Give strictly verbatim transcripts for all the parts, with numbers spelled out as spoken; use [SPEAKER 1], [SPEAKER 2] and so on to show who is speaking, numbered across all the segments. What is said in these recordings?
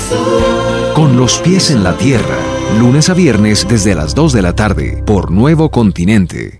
[SPEAKER 1] Con los pies en la tierra, lunes a viernes desde las dos de la tarde, por Nuevo Continente.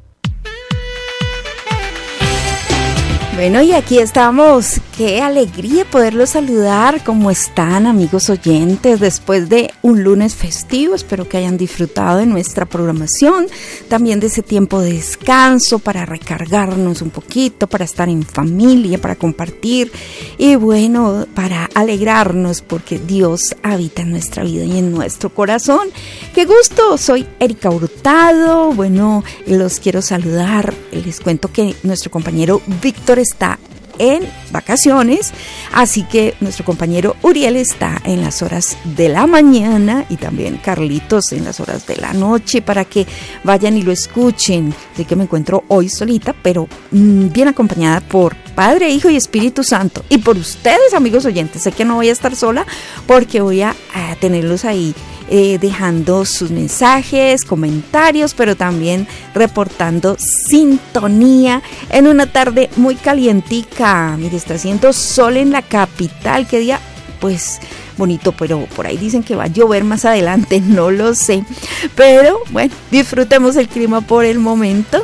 [SPEAKER 2] Bueno, y aquí estamos. Qué alegría poderlos saludar. ¿Cómo están, amigos oyentes? Después de un lunes festivo, espero que hayan disfrutado de nuestra programación, también de ese tiempo de descanso para recargarnos un poquito, para estar en familia, para compartir y bueno, para alegrarnos porque Dios habita en nuestra vida y en nuestro corazón. ¡Qué gusto! Soy Erika Hurtado. Bueno, los quiero saludar. Les cuento que nuestro compañero Víctor está en vacaciones, así que nuestro compañero Uriel está en las horas de la mañana y también Carlitos en las horas de la noche para que vayan y lo escuchen. Así que me encuentro hoy solita, pero mmm, bien acompañada por Padre, Hijo y Espíritu Santo y por ustedes, amigos oyentes. Sé que no voy a estar sola porque voy a, a tenerlos ahí Eh, dejando sus mensajes, comentarios, pero también reportando sintonía en una tarde muy calientica. Mire, está haciendo sol en la capital. Qué día, pues, bonito, pero por ahí dicen que va a llover más adelante, no lo sé. Pero bueno, disfrutemos el clima por el momento.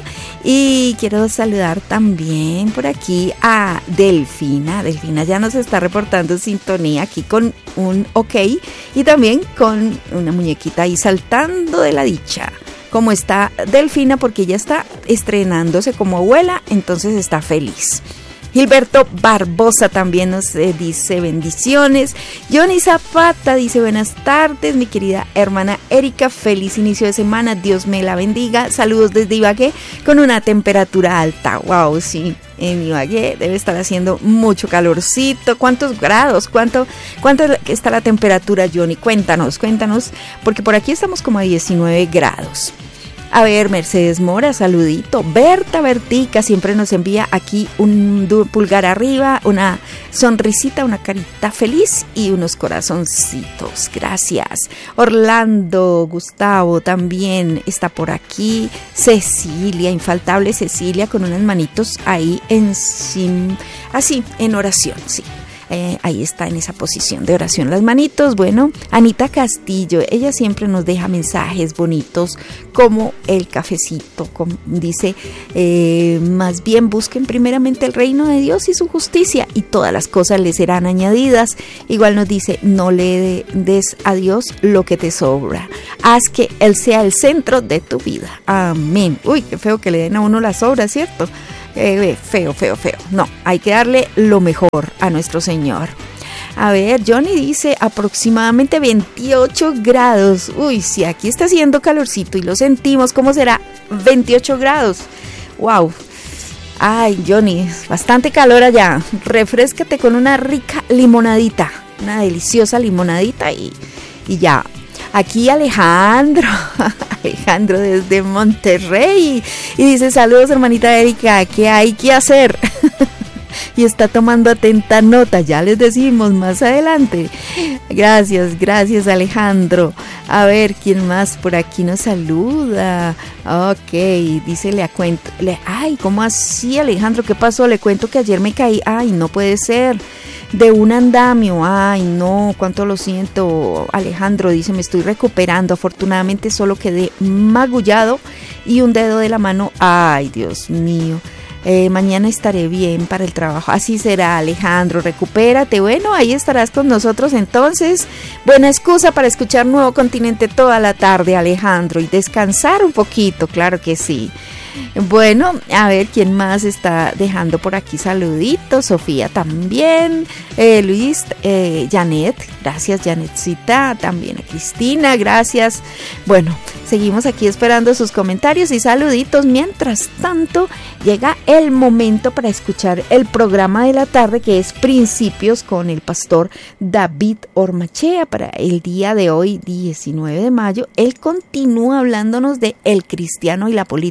[SPEAKER 2] Y quiero saludar también por aquí a Delfina. Delfina ya nos está reportando sintonía aquí con un ok y también con una muñequita ahí saltando de la dicha. Como está Delfina, porque ella está estrenándose como abuela, entonces está feliz. Gilberto Barbosa también nos eh, dice bendiciones. Johnny Zapata dice buenas tardes, mi querida hermana Erika, feliz inicio de semana, Dios me la bendiga. Saludos desde Ibagué con una temperatura alta. Wow, sí, en Ibagué debe estar haciendo mucho calorcito. ¿Cuántos grados? ¿Cuánto, cuánto está la temperatura, Johnny? Cuéntanos, cuéntanos, porque por aquí estamos como a diecinueve grados. A ver, Mercedes Mora, saludito. Berta Bertica siempre nos envía aquí un pulgar arriba, una sonrisita, una carita feliz y unos corazoncitos. Gracias. Orlando, Gustavo también está por aquí. Cecilia, infaltable Cecilia, con unas manitos ahí en sim, así, en oración, sí. Eh, ahí está en esa posición de oración las manitos. Bueno, Anita Castillo, ella siempre nos deja mensajes bonitos como el cafecito, como dice, eh, más bien busquen primeramente el reino de Dios y su justicia y todas las cosas les serán añadidas. Igual nos dice, no le des a Dios lo que te sobra, haz que Él sea el centro de tu vida. Amén. Uy, qué feo que le den a uno las sobras, ¿cierto? Eh, feo, feo, feo. No, hay que darle lo mejor a nuestro Señor. A ver, Johnny dice aproximadamente veintiocho grados. Uy, si aquí está haciendo calorcito y lo sentimos, ¿cómo será? veintiocho grados. Wow. Ay, Johnny, bastante calor allá. Refréscate con una rica limonadita, una deliciosa limonadita y, y ya. Aquí Alejandro, Alejandro desde Monterrey, y dice, saludos hermanita Erika, ¿qué hay que hacer? Y está tomando atenta nota, ya les decimos más adelante. Gracias, gracias Alejandro. A ver, ¿quién más por aquí nos saluda? Ok, dice, le cuento, le, ay, ¿cómo así Alejandro? ¿Qué pasó? Le cuento que ayer me caí, ay, no puede ser. De un andamio, ay no, cuánto lo siento. Alejandro dice, me estoy recuperando, afortunadamente solo quedé magullado y un dedo de la mano, ay Dios mío, eh, mañana estaré bien para el trabajo. Así será, Alejandro, recupérate. Bueno, ahí estarás con nosotros entonces. Buena excusa para escuchar Nuevo Continente toda la tarde, Alejandro, y descansar un poquito, claro que sí. Bueno, a ver quién más está dejando por aquí saluditos. Sofía también, eh, Luis, eh, Janet, gracias Janetcita, también a Cristina, gracias. Bueno, seguimos aquí esperando sus comentarios y saluditos. Mientras tanto, llega el momento para escuchar el programa de la tarde, que es Principios, con el pastor David Ormachea. Para el día de hoy, diecinueve de mayo, él continúa hablándonos de el cristiano y la política.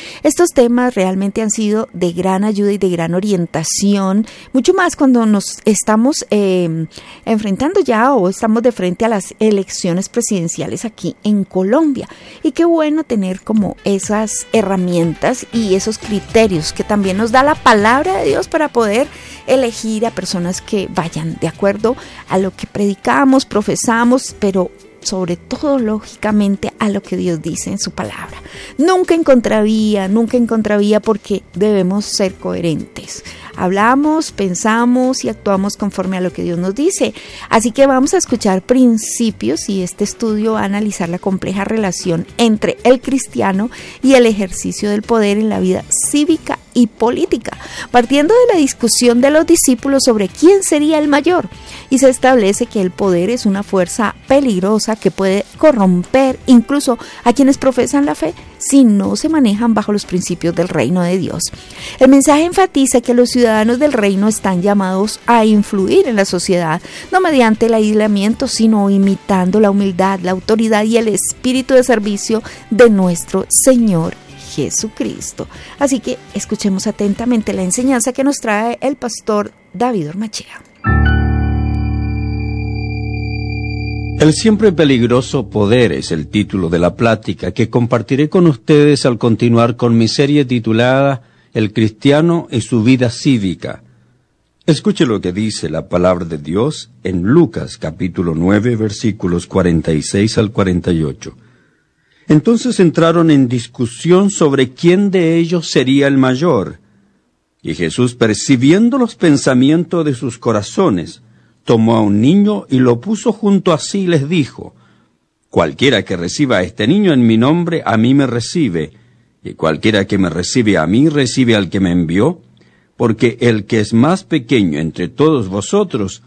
[SPEAKER 2] Estos temas realmente han sido de gran ayuda y de gran orientación, mucho más cuando nos estamos eh, enfrentando ya o estamos de frente a las elecciones presidenciales aquí en Colombia. Y qué bueno tener como esas herramientas y esos criterios que también nos da la palabra de Dios para poder elegir a personas que vayan de acuerdo a lo que predicamos, profesamos, pero sobre todo, lógicamente, a lo que Dios dice en su palabra. Nunca en contravía, nunca en contravía, porque debemos ser coherentes. Hablamos, pensamos y actuamos conforme a lo que Dios nos dice. Así que vamos a escuchar principios y este estudio va a analizar la compleja relación entre el cristiano y el ejercicio del poder en la vida cívica y política, partiendo de la discusión de los discípulos sobre quién sería el mayor. Y se establece que el poder es una fuerza peligrosa que puede corromper incluso a quienes profesan la fe si no se manejan bajo los principios del reino de Dios. El mensaje enfatiza que los ciudadanos del reino están llamados a influir en la sociedad, no mediante el aislamiento, sino imitando la humildad, la autoridad y el espíritu de servicio de nuestro Señor Jesucristo. Así que escuchemos atentamente la enseñanza que nos trae el pastor David Ormachea.
[SPEAKER 3] El siempre peligroso poder es el título de la plática que compartiré con ustedes al continuar con mi serie titulada El cristiano y su vida cívica. Escuche lo que dice la palabra de Dios en Lucas capítulo nueve versículos cuarenta y seis al cuarenta y ocho. Entonces entraron en discusión sobre quién de ellos sería el mayor. Y Jesús, percibiendo los pensamientos de sus corazones, tomó a un niño y lo puso junto a sí y les dijo: Cualquiera que reciba a este niño en mi nombre, a mí me recibe, y cualquiera que me recibe a mí, recibe al que me envió, porque el que es más pequeño entre todos vosotros,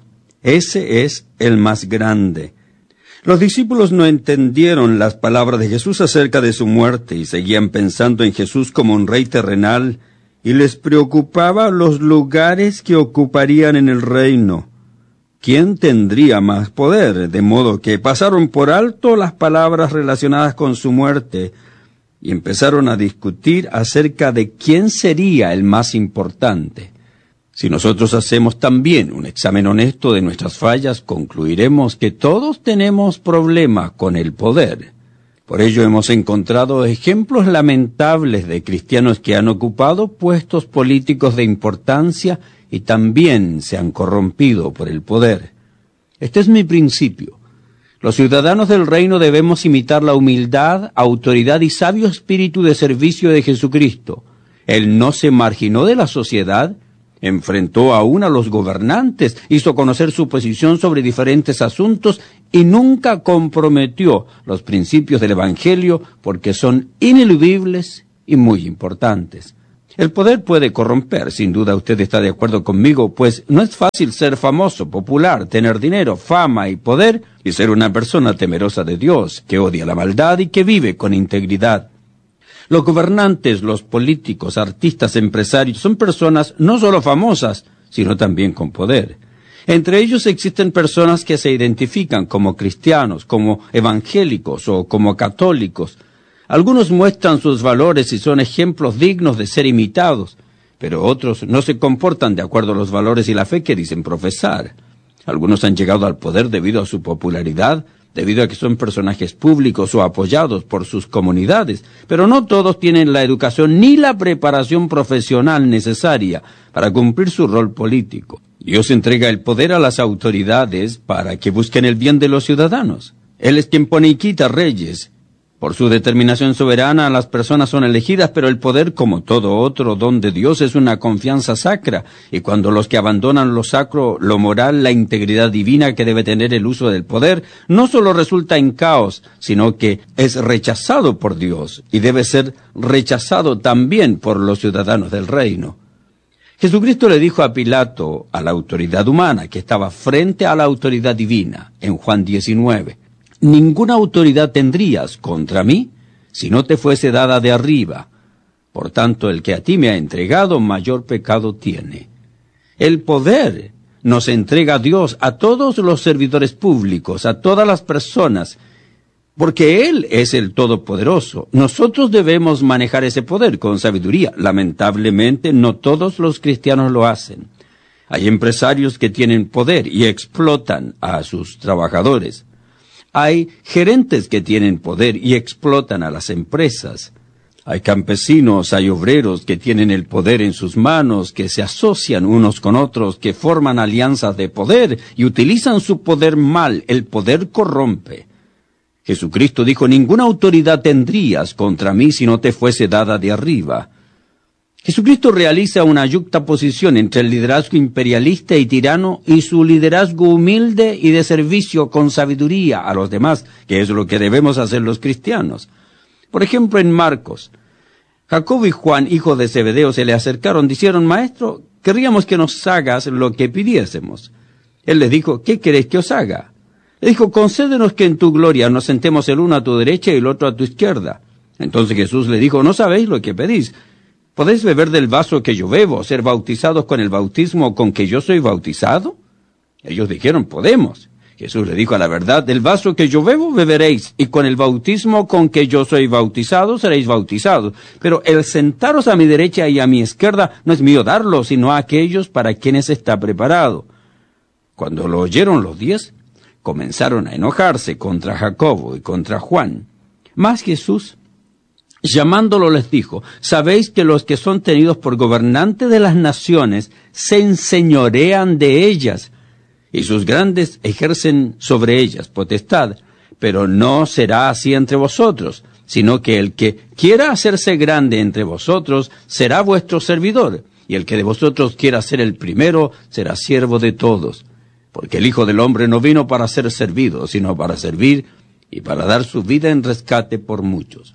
[SPEAKER 3] ese es el más grande. Los discípulos no entendieron las palabras de Jesús acerca de su muerte y seguían pensando en Jesús como un rey terrenal, y les preocupaba los lugares que ocuparían en el reino. ¿Quién tendría más poder? De modo que pasaron por alto las palabras relacionadas con su muerte y empezaron a discutir acerca de quién sería el más importante. Si nosotros hacemos también un examen honesto de nuestras fallas, concluiremos que todos tenemos problemas con el poder. Por ello hemos encontrado ejemplos lamentables de cristianos que han ocupado puestos políticos de importancia y también se han corrompido por el poder. Este es mi principio. Los ciudadanos del reino debemos imitar la humildad, autoridad y sabio espíritu de servicio de Jesucristo. Él no se marginó de la sociedad, enfrentó aún a los gobernantes, hizo conocer su posición sobre diferentes asuntos y nunca comprometió los principios del Evangelio porque son ineludibles y muy importantes. El poder puede corromper, sin duda usted está de acuerdo conmigo, pues no es fácil ser famoso, popular, tener dinero, fama y poder, y ser una persona temerosa de Dios, que odia la maldad y que vive con integridad. Los gobernantes, los políticos, artistas, empresarios, son personas no solo famosas, sino también con poder. Entre ellos existen personas que se identifican como cristianos, como evangélicos o como católicos. Algunos muestran sus valores y son ejemplos dignos de ser imitados, pero otros no se comportan de acuerdo a los valores y la fe que dicen profesar. Algunos han llegado al poder debido a su popularidad, debido a que son personajes públicos o apoyados por sus comunidades, pero no todos tienen la educación ni la preparación profesional necesaria para cumplir su rol político. Dios entrega el poder a las autoridades para que busquen el bien de los ciudadanos. Él es quien pone y quita reyes. Por su determinación soberana, las personas son elegidas, pero el poder, como todo otro don de Dios, es una confianza sacra, y cuando los que abandonan lo sacro, lo moral, la integridad divina que debe tener el uso del poder, no solo resulta en caos, sino que es rechazado por Dios, y debe ser rechazado también por los ciudadanos del reino. Jesucristo le dijo a Pilato, a la autoridad humana, que estaba frente a la autoridad divina, en Juan diecinueve, «Ninguna autoridad tendrías contra mí si no te fuese dada de arriba. Por tanto, el que a ti me ha entregado, mayor pecado tiene». El poder nos entrega Dios a todos los servidores públicos, a todas las personas, porque Él es el Todopoderoso. Nosotros debemos manejar ese poder con sabiduría. Lamentablemente, no todos los cristianos lo hacen. Hay empresarios que tienen poder y explotan a sus trabajadores. Hay gerentes que tienen poder y explotan a las empresas. Hay campesinos, hay obreros que tienen el poder en sus manos, que se asocian unos con otros, que forman alianzas de poder y utilizan su poder mal. El poder corrompe. Jesucristo dijo, ninguna autoridad tendrías contra mí si no te fuese dada de arriba. Jesucristo realiza una yuxtaposición entre el liderazgo imperialista y tirano y su liderazgo humilde y de servicio con sabiduría a los demás, que es lo que debemos hacer los cristianos. Por ejemplo, en Marcos, Jacobo y Juan, hijos de Zebedeo, se le acercaron, dijeron, Maestro, querríamos que nos hagas lo que pidiésemos. Él les dijo, ¿qué queréis que os haga? Le dijo, concédenos que en tu gloria nos sentemos el uno a tu derecha y el otro a tu izquierda. Entonces Jesús le dijo, no sabéis lo que pedís. ¿Podéis beber del vaso que yo bebo, ser bautizados con el bautismo con que yo soy bautizado? Ellos dijeron, podemos. Jesús le dijo, a la verdad, del vaso que yo bebo beberéis, y con el bautismo con que yo soy bautizado seréis bautizados. Pero el sentaros a mi derecha y a mi izquierda no es mío darlo, sino a aquellos para quienes está preparado. Cuando lo oyeron los diez, comenzaron a enojarse contra Jacobo y contra Juan. Mas Jesús, llamándolo, les dijo, sabéis que los que son tenidos por gobernantes de las naciones se enseñorean de ellas, y sus grandes ejercen sobre ellas potestad, pero no será así entre vosotros, sino que el que quiera hacerse grande entre vosotros será vuestro servidor, y el que de vosotros quiera ser el primero será siervo de todos. Porque el Hijo del Hombre no vino para ser servido, sino para servir y para dar su vida en rescate por muchos.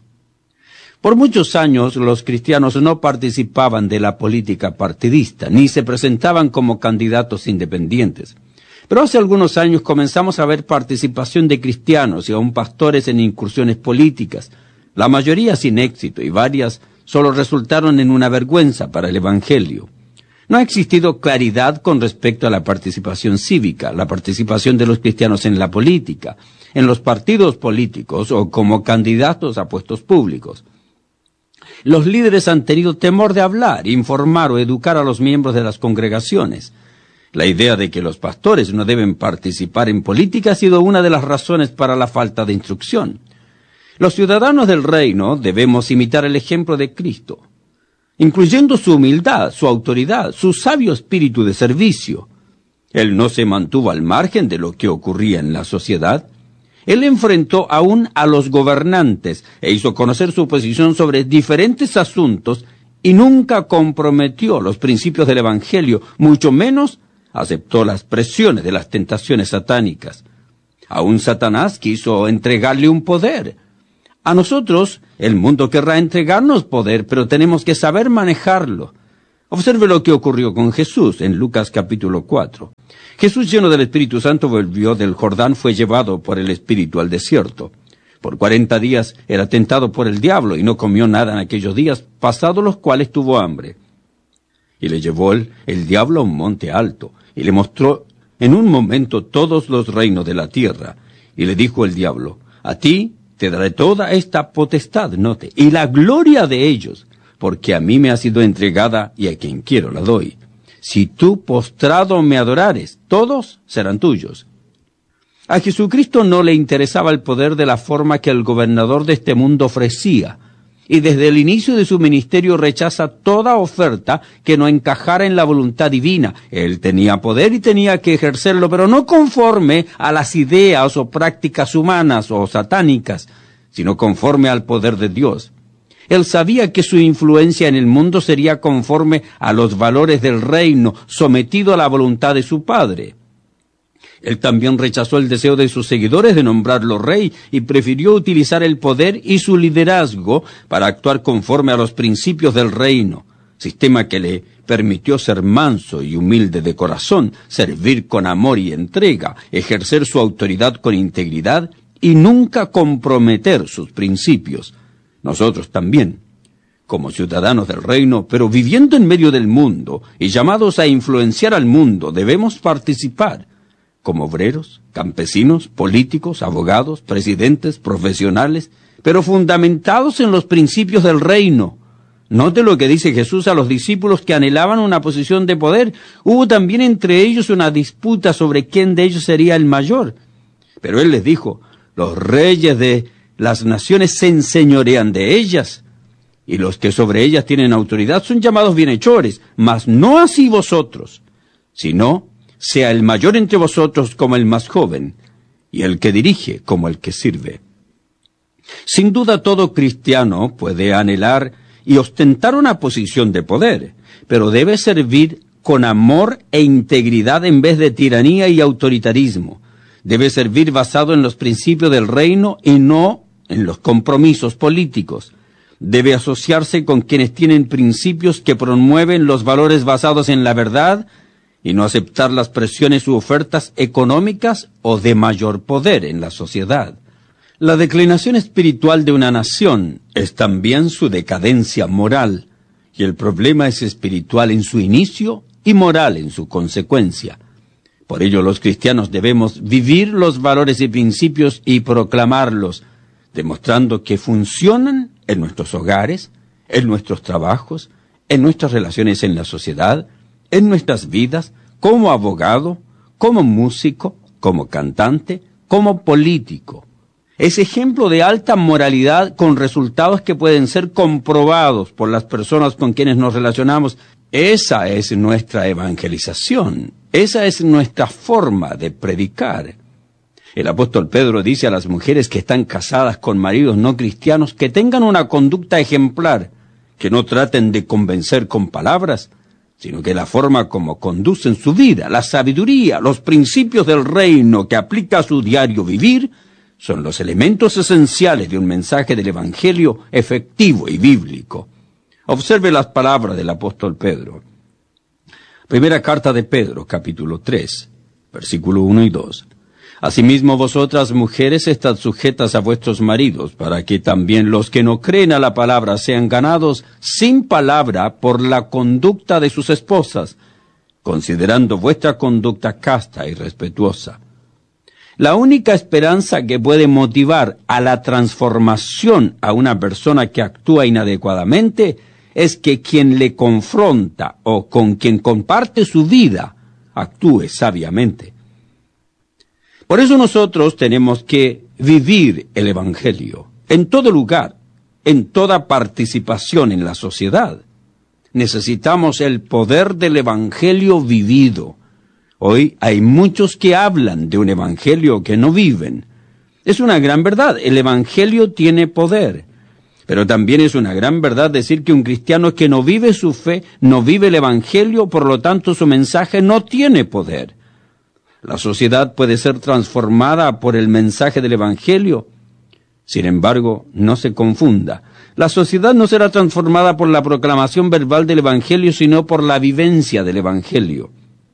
[SPEAKER 3] Por muchos años los cristianos no participaban de la política partidista, ni se presentaban como candidatos independientes. Pero hace algunos años comenzamos a ver participación de cristianos y aún pastores en incursiones políticas, la mayoría sin éxito y varias solo resultaron en una vergüenza para el Evangelio. No ha existido claridad con respecto a la participación cívica, la participación de los cristianos en la política, en los partidos políticos o como candidatos a puestos públicos. Los líderes han tenido temor de hablar, informar o educar a los miembros de las congregaciones. La idea de que los pastores no deben participar en política ha sido una de las razones para la falta de instrucción. Los ciudadanos del reino debemos imitar el ejemplo de Cristo, incluyendo su humildad, su autoridad, su sabio espíritu de servicio. Él no se mantuvo al margen de lo que ocurría en la sociedad. Él enfrentó aún a los gobernantes e hizo conocer su posición sobre diferentes asuntos y nunca comprometió los principios del Evangelio, mucho menos aceptó las presiones de las tentaciones satánicas. Aún Satanás quiso entregarle un poder. A nosotros, el mundo querrá entregarnos poder, pero tenemos que saber manejarlo. Observe lo que ocurrió con Jesús en Lucas capítulo cuatro. Jesús, lleno del Espíritu Santo, volvió del Jordán, fue llevado por el Espíritu al desierto. Por cuarenta días era tentado por el diablo y no comió nada en aquellos días, pasados los cuales tuvo hambre. Y le llevó el, el diablo a un monte alto, y le mostró en un momento todos los reinos de la tierra. Y le dijo el diablo, a ti te daré toda esta potestad, note, y la gloria de ellos, porque a mí me ha sido entregada y a quien quiero la doy. Si tú postrado me adorares, todos serán tuyos. A Jesucristo no le interesaba el poder de la forma que el gobernador de este mundo ofrecía, y desde el inicio de su ministerio rechaza toda oferta que no encajara en la voluntad divina. Él tenía poder y tenía que ejercerlo, pero no conforme a las ideas o prácticas humanas o satánicas, sino conforme al poder de Dios. Él sabía que su influencia en el mundo sería conforme a los valores del reino, sometido a la voluntad de su Padre. Él también rechazó el deseo de sus seguidores de nombrarlo rey y prefirió utilizar el poder y su liderazgo para actuar conforme a los principios del reino, sistema que le permitió ser manso y humilde de corazón, servir con amor y entrega, ejercer su autoridad con integridad y nunca comprometer sus principios. Nosotros también, como ciudadanos del reino, pero viviendo en medio del mundo y llamados a influenciar al mundo, debemos participar. como obreros, campesinos, políticos, abogados, presidentes, profesionales, pero fundamentados en los principios del reino. Note lo que dice Jesús a los discípulos que anhelaban una posición de poder. Hubo también entre ellos una disputa sobre quién de ellos sería el mayor. Pero él les dijo, los reyes de las naciones se enseñorean de ellas, y los que sobre ellas tienen autoridad son llamados bienhechores, mas no así vosotros, sino sea el mayor entre vosotros como el más joven, y el que dirige como el que sirve. Sin duda todo cristiano puede anhelar y ostentar una posición de poder, pero debe servir con amor e integridad en vez de tiranía y autoritarismo. Debe servir basado en los principios del reino y no en los compromisos políticos. Debe asociarse con quienes tienen principios que promueven los valores basados en la verdad y no aceptar las presiones u ofertas económicas o de mayor poder en la sociedad. La declinación espiritual de una nación es también su decadencia moral, y el problema es espiritual en su inicio y moral en su consecuencia. Por ello los cristianos debemos vivir los valores y principios y proclamarlos, demostrando que funcionan en nuestros hogares, en nuestros trabajos, en nuestras relaciones en la sociedad, en nuestras vidas, como abogado, como músico, como cantante, como político. Es ejemplo de alta moralidad con resultados que pueden ser comprobados por las personas con quienes nos relacionamos. Esa es nuestra evangelización. Esa es nuestra forma de predicar. El apóstol Pedro dice a las mujeres que están casadas con maridos no cristianos que tengan una conducta ejemplar, que no traten de convencer con palabras, sino que la forma como conducen su vida, la sabiduría, los principios del reino que aplica a su diario vivir, son los elementos esenciales de un mensaje del Evangelio efectivo y bíblico. Observe las palabras del apóstol Pedro. Primera carta de Pedro, capítulo tres, versículo uno y dos. Asimismo vosotras, mujeres, estad sujetas a vuestros maridos, para que también los que no creen a la palabra sean ganados sin palabra por la conducta de sus esposas, considerando vuestra conducta casta y respetuosa. La única esperanza que puede motivar a la transformación a una persona que actúa inadecuadamente es que quien le confronta o con quien comparte su vida actúe sabiamente. Por eso nosotros tenemos que vivir el Evangelio en todo lugar, en toda participación en la sociedad. Necesitamos el poder del Evangelio vivido. Hoy hay muchos que hablan de un evangelio que no viven. Es una gran verdad, el evangelio tiene poder. Pero también es una gran verdad decir que un cristiano que no vive su fe, no vive el evangelio, por lo tanto su mensaje no tiene poder. La sociedad puede ser transformada por el mensaje del evangelio. Sin embargo, no se confunda. La sociedad no será transformada por la proclamación verbal del evangelio, sino por la vivencia del evangelio.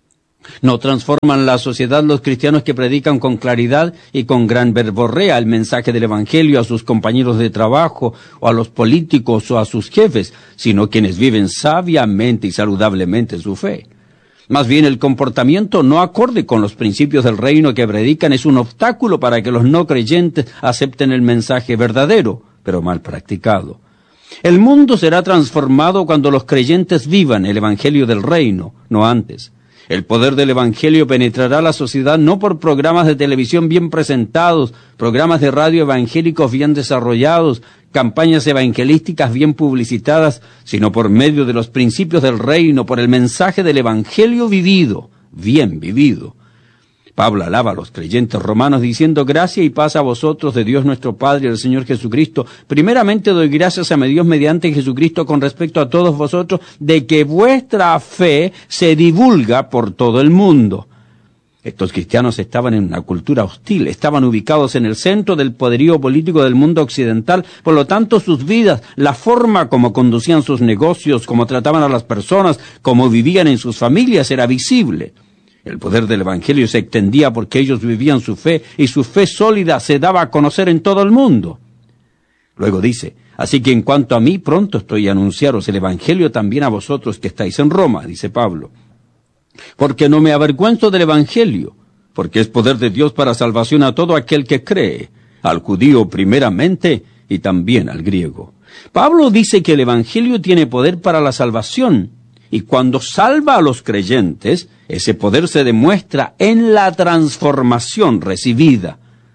[SPEAKER 3] No transforman la sociedad los cristianos que predican con claridad y con gran verborrea el mensaje del evangelio a sus compañeros de trabajo, o a los políticos o a sus jefes, sino quienes viven sabiamente y saludablemente su fe. Más bien el comportamiento no acorde con los principios del reino que predican es un obstáculo para que los no creyentes acepten el mensaje verdadero, pero mal practicado. El mundo será transformado cuando los creyentes vivan el evangelio del reino, no antes. El poder del evangelio penetrará a la sociedad no por programas de televisión bien presentados, programas de radio evangélicos bien desarrollados, campañas evangelísticas bien publicitadas, sino por medio de los principios del reino, por el mensaje del evangelio vivido, bien vivido. Pablo alaba a los creyentes romanos diciendo: gracia y paz a vosotros de Dios nuestro Padre y del Señor Jesucristo. Primeramente doy gracias a mi Dios mediante Jesucristo con respecto a todos vosotros, de que vuestra fe se divulga por todo el mundo. Estos cristianos estaban en una cultura hostil, estaban ubicados en el centro del poderío político del mundo occidental, por lo tanto sus vidas, la forma como conducían sus negocios, cómo trataban a las personas, cómo vivían en sus familias era visible. El poder del evangelio se extendía porque ellos vivían su fe, y su fe sólida se daba a conocer en todo el mundo. Luego dice: así que en cuanto a mí, pronto estoy a anunciaros el evangelio también a vosotros que estáis en Roma, dice Pablo. Porque no me avergüenzo del evangelio, porque es poder de Dios para salvación a todo aquel que cree, al judío primeramente y también al griego. Pablo dice que el Evangelio tiene poder para la salvación, y cuando salva a los creyentes, ese poder se demuestra en la transformación recibida.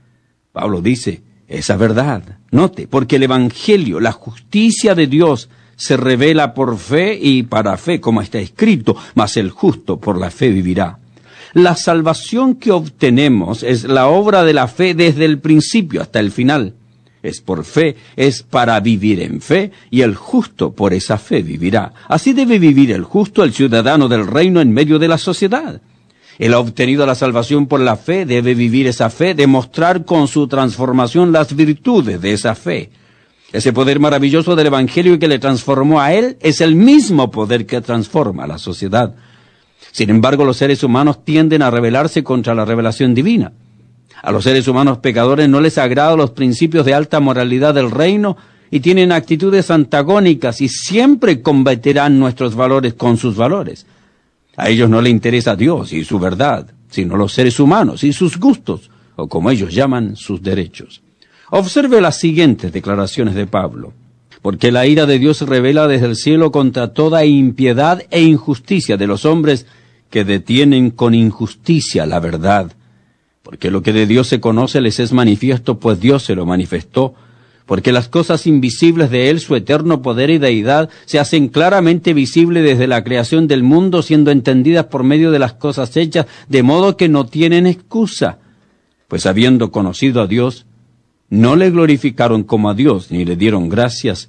[SPEAKER 3] Pablo dice, esa verdad, note, porque el Evangelio, la justicia de Dios, se revela por fe y para fe, como está escrito, mas el justo por la fe vivirá. La salvación que obtenemos es la obra de la fe desde el principio hasta el final. Es por fe, es para vivir en fe, y el justo por esa fe vivirá. Así debe vivir el justo, el ciudadano del reino en medio de la sociedad. Él ha obtenido la salvación por la fe, debe vivir esa fe, demostrar con su transformación las virtudes de esa fe. Ese poder maravilloso del Evangelio que le transformó a él es el mismo poder que transforma a la sociedad. Sin embargo, los seres humanos tienden a rebelarse contra la revelación divina. A los seres humanos pecadores no les agradan los principios de alta moralidad del reino y tienen actitudes antagónicas y siempre combatirán nuestros valores con sus valores. A ellos no les interesa Dios y su verdad, sino los seres humanos y sus gustos, o como ellos llaman, sus derechos. Observe las siguientes declaraciones de Pablo. Porque la ira de Dios se revela desde el cielo contra toda impiedad e injusticia de los hombres que detienen con injusticia la verdad. Porque lo que de Dios se conoce les es manifiesto, pues Dios se lo manifestó. Porque las cosas invisibles de Él, su eterno poder y deidad, se hacen claramente visibles desde la creación del mundo, siendo entendidas por medio de las cosas hechas, de modo que no tienen excusa. Pues habiendo conocido a Dios, no le glorificaron como a Dios, ni le dieron gracias.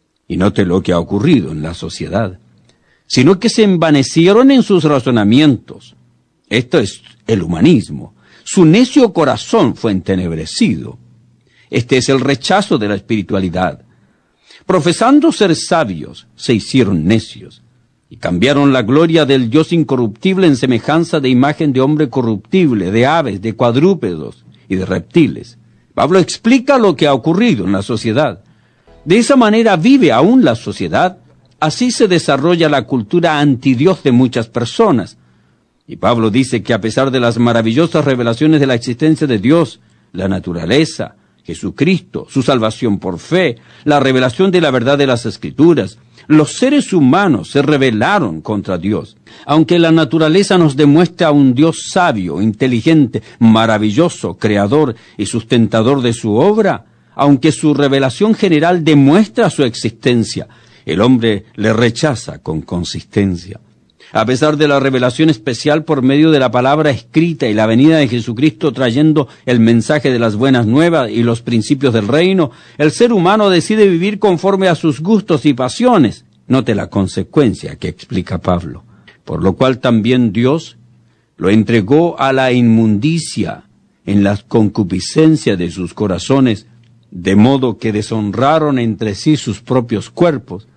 [SPEAKER 3] Y note lo que ha ocurrido en la sociedad, sino que se envanecieron en sus razonamientos. Esto es el humanismo. Su necio corazón fue entenebrecido. Este es el rechazo de la espiritualidad. Profesando ser sabios, se hicieron necios, y cambiaron la gloria del Dios incorruptible en semejanza de imagen de hombre corruptible, de aves, de cuadrúpedos y de reptiles. Pablo explica lo que ha ocurrido en la sociedad. De esa manera vive aún la sociedad. Así se desarrolla la cultura antidios de muchas personas. Y Pablo dice que a pesar de las maravillosas revelaciones de la existencia de Dios, la naturaleza, Jesucristo, su salvación por fe, la revelación de la verdad de las Escrituras, los seres humanos se rebelaron contra Dios. Aunque la naturaleza nos demuestra a un Dios sabio, inteligente, maravilloso, creador y sustentador de su obra, aunque su revelación general demuestra su existencia, el hombre le rechaza con consistencia. A pesar de la revelación especial por medio de la palabra escrita y la venida de Jesucristo trayendo el mensaje de las buenas nuevas y los principios del reino, el ser humano decide vivir conforme a sus gustos y pasiones. Note la consecuencia que explica Pablo. Por lo cual también Dios lo entregó a la inmundicia en las concupiscencias de sus corazones, de modo que deshonraron entre sí sus propios cuerpos,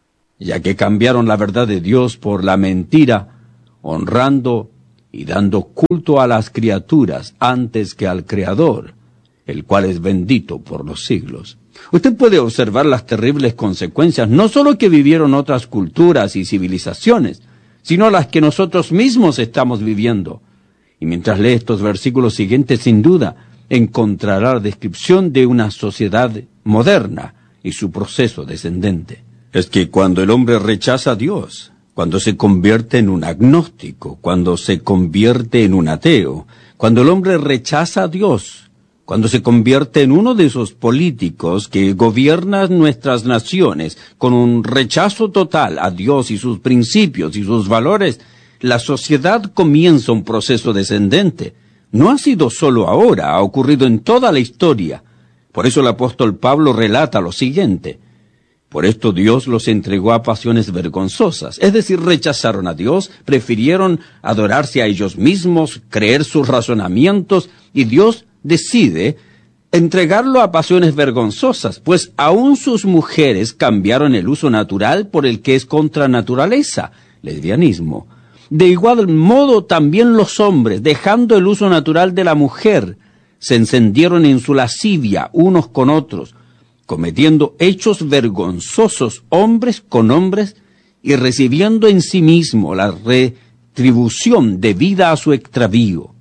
[SPEAKER 3] ya que cambiaron la verdad de Dios por la mentira, honrando y dando culto a las criaturas antes que al Creador, el cual es bendito por los siglos. Usted puede observar las terribles consecuencias, no solo que vivieron otras culturas y civilizaciones, sino las que nosotros mismos estamos viviendo. Y mientras lee estos versículos siguientes, sin duda, encontrará la descripción de una sociedad moderna y su proceso descendente. Es que cuando el hombre rechaza a Dios, cuando se convierte en un agnóstico, cuando se convierte en un ateo, cuando el hombre rechaza a Dios, cuando se convierte en uno de esos políticos que gobiernan nuestras naciones con un rechazo total a Dios y sus principios y sus valores, la sociedad comienza un proceso descendente. No ha sido solo ahora, ha ocurrido en toda la historia. Por eso el apóstol Pablo relata lo siguiente: por esto Dios los entregó a pasiones vergonzosas, es decir, rechazaron a Dios, prefirieron adorarse a ellos mismos, creer sus razonamientos, y Dios decide entregarlo a pasiones vergonzosas, pues aún sus mujeres cambiaron el uso natural por el que es contra naturaleza, lesbianismo. De igual modo también los hombres, dejando el uso natural de la mujer, se encendieron en su lascivia unos con otros, cometiendo hechos vergonzosos hombres con hombres y recibiendo en sí mismo la retribución debida a su extravío.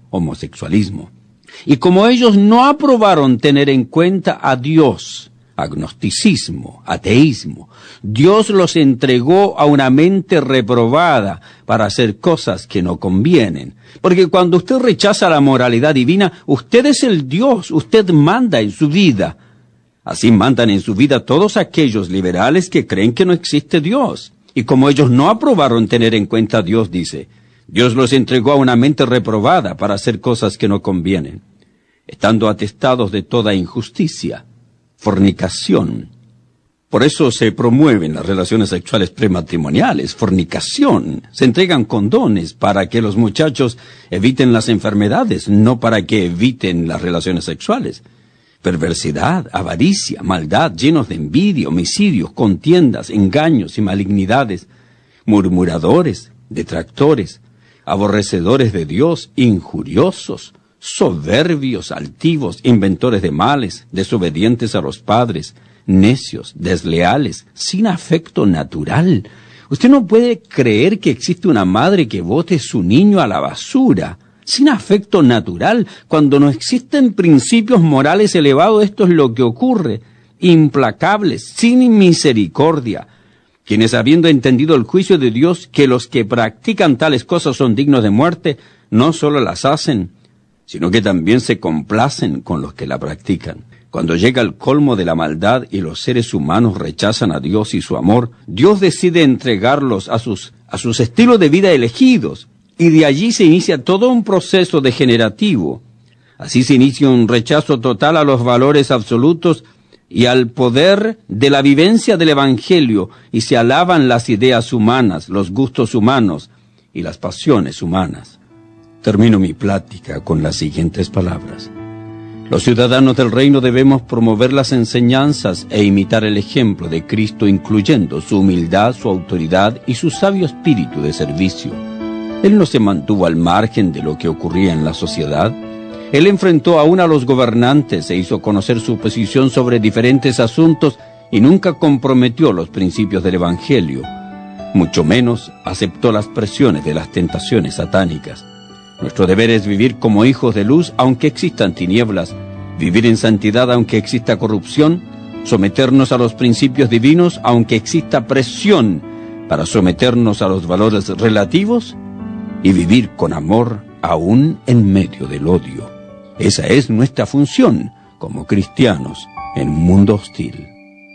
[SPEAKER 3] homosexualismo. Y como ellos no aprobaron tener en cuenta a Dios, agnosticismo, ateísmo, Dios los entregó a una mente reprobada para hacer cosas que no convienen. Porque cuando usted rechaza la moralidad divina, usted es el Dios, usted manda en su vida. Así mandan en su vida todos aquellos liberales que creen que no existe Dios. Y como ellos no aprobaron tener en cuenta a Dios, dice, Dios los entregó a una mente reprobada para hacer cosas que no convienen, estando atestados de toda injusticia, fornicación. Por eso se promueven las relaciones sexuales prematrimoniales, fornicación. Se entregan condones para que los muchachos eviten las enfermedades, no para que eviten las relaciones sexuales. Perversidad, avaricia, maldad, llenos de envidia, homicidios, contiendas, engaños y malignidades, murmuradores, detractores, aborrecedores de Dios, injuriosos, soberbios, altivos, inventores de males, desobedientes a los padres, necios, desleales, sin afecto natural. Usted no puede creer que existe una madre que bote su niño a la basura, sin afecto natural, cuando no existen principios morales elevados. Esto es lo que ocurre, implacables, sin misericordia, quienes habiendo entendido el juicio de Dios, que los que practican tales cosas son dignos de muerte, no solo las hacen, sino que también se complacen con los que la practican. Cuando llega el colmo de la maldad y los seres humanos rechazan a Dios y su amor, Dios decide entregarlos a sus, a sus estilos de vida elegidos, y de allí se inicia todo un proceso degenerativo. Así se inicia un rechazo total a los valores absolutos y al poder de la vivencia del Evangelio, y se alaban las ideas humanas, los gustos humanos y las pasiones humanas. Termino mi plática con las siguientes palabras. Los ciudadanos del reino debemos promover las enseñanzas e imitar el ejemplo de Cristo, incluyendo su humildad, su autoridad y su sabio espíritu de servicio. Él no se mantuvo al margen de lo que ocurría en la sociedad. Él enfrentó aún a los gobernantes e hizo conocer su posición sobre diferentes asuntos y nunca comprometió los principios del Evangelio. Mucho menos aceptó las presiones de las tentaciones satánicas. Nuestro deber es vivir como hijos de luz aunque existan tinieblas, vivir en santidad aunque exista corrupción, someternos a los principios divinos aunque exista presión para someternos a los valores relativos, y vivir con amor aún en medio del odio. Esa es nuestra función como cristianos en un mundo hostil.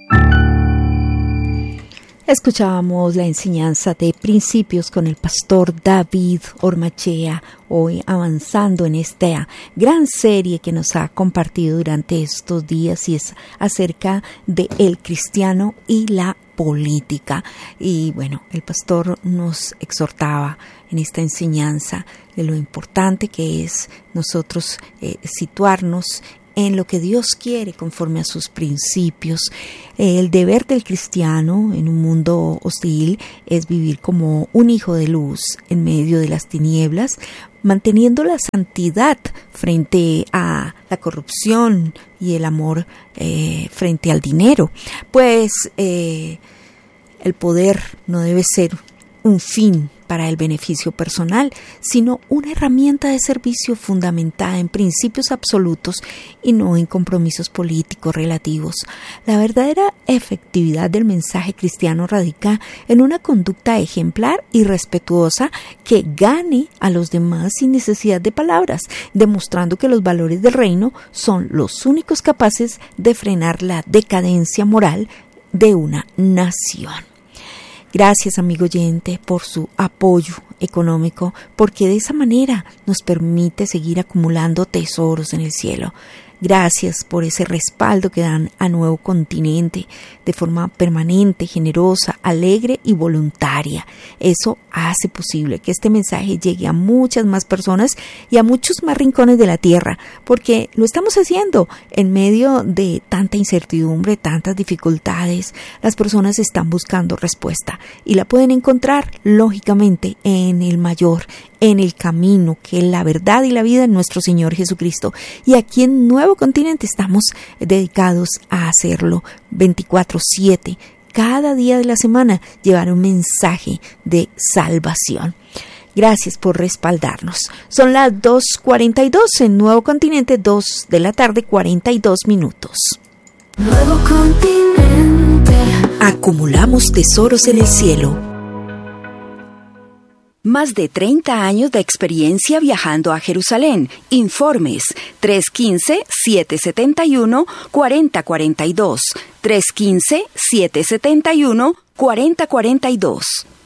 [SPEAKER 2] Escuchábamos la enseñanza de principios con el pastor David Ormachea, hoy avanzando en esta gran serie que nos ha compartido durante estos días, y es acerca de el cristiano y la política. Y bueno, el pastor nos exhortaba en esta enseñanza de lo importante que es nosotros eh, situarnos en lo que Dios quiere conforme a sus principios. El deber del cristiano en un mundo hostil es vivir como un hijo de luz en medio de las tinieblas, manteniendo la santidad frente a la corrupción y el amor eh, frente al dinero. Pues eh, el poder no debe ser un fin para el beneficio personal, sino una herramienta de servicio fundamentada en principios absolutos y no en compromisos políticos relativos. La verdadera efectividad del mensaje cristiano radica en una conducta ejemplar y respetuosa que gane a los demás sin necesidad de palabras, demostrando que los valores del reino son los únicos capaces de frenar la decadencia moral de una nación. Gracias, amigo oyente, por su apoyo económico, porque de esa manera nos permite seguir acumulando tesoros en el cielo. Gracias por ese respaldo que dan a Nuevo Continente de forma permanente, generosa, alegre y voluntaria. Eso hace posible que este mensaje llegue a muchas más personas y a muchos más rincones de la tierra, porque lo estamos haciendo en medio de tanta incertidumbre, tantas dificultades. Las personas están buscando respuesta y la pueden encontrar, lógicamente, en el mayor, en el camino, que es la verdad y la vida en nuestro Señor Jesucristo. Y aquí en Nuevo Continente estamos dedicados a hacerlo veinticuatro siete, cada día de la semana, llevar un mensaje de salvación. Gracias por respaldarnos. Son las dos cuarenta y dos en Nuevo Continente, dos de la tarde, cuarenta y dos minutos.
[SPEAKER 4] Nuevo Continente.
[SPEAKER 2] Acumulamos tesoros en el cielo. Más de treinta años de experiencia viajando a Jerusalén. Informes tres uno cinco, siete siete uno, cuatro cero cuatro dos. tres uno cinco, siete siete uno, cuatro cero cuatro dos.